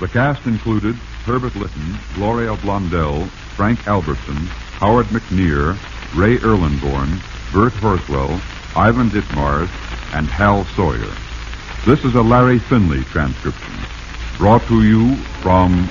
The cast included Herbert Lytton, Gloria Blondell, Frank Albertson, Howard McNear, Ray Erlenborn, Bert Horswell, Ivan Ditmars, and Hal Sawyer. This is a Larry Finley transcription, brought to you from